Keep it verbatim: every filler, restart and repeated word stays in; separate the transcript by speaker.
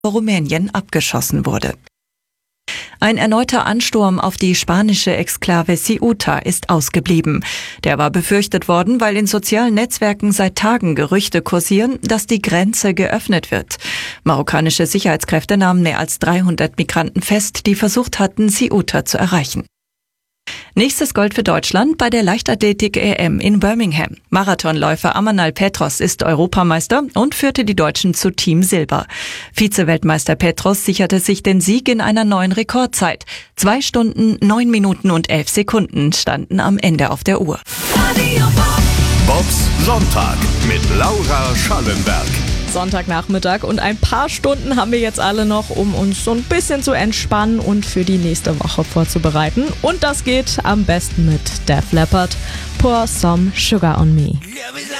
Speaker 1: Rumänien abgeschossen wurde. Ein erneuter Ansturm auf die spanische Exklave Ceuta ist ausgeblieben. Der war befürchtet worden, weil in sozialen Netzwerken seit Tagen Gerüchte kursieren, dass die Grenze geöffnet wird. Marokkanische Sicherheitskräfte nahmen mehr als dreihundert Migranten fest, die versucht hatten, Ceuta zu erreichen. Nächstes Gold für Deutschland bei der Leichtathletik-E M in Birmingham. Marathonläufer Amanal Petros ist Europameister und führte die Deutschen zu Team Silber. Vize-Weltmeister Petros sicherte sich den Sieg in einer neuen Rekordzeit. Zwei Stunden, neun Minuten und elf Sekunden standen am Ende auf der Uhr.
Speaker 2: Bobs Sonntag mit Laura Schallenberg.
Speaker 3: Sonntagnachmittag und ein paar Stunden haben wir jetzt alle noch, um uns so ein bisschen zu entspannen und für die nächste Woche vorzubereiten. Und das geht am besten mit Def Leppard, Pour Some Sugar on Me.